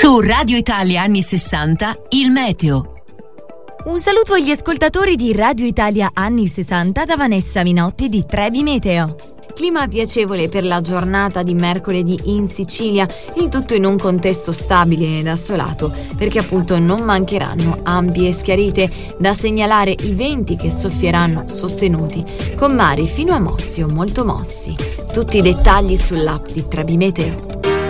Su Radio Italia anni 60, il meteo. Un saluto agli ascoltatori di Radio Italia anni 60 da Vanessa Minotti di Trebi Meteo. Clima piacevole per la giornata di mercoledì in Sicilia, il tutto in un contesto stabile ed assolato, perché appunto non mancheranno ampie schiarite. Da segnalare i venti che soffieranno sostenuti, con mari fino a mossi o molto mossi. Tutti i dettagli sull'app di Trebi Meteo.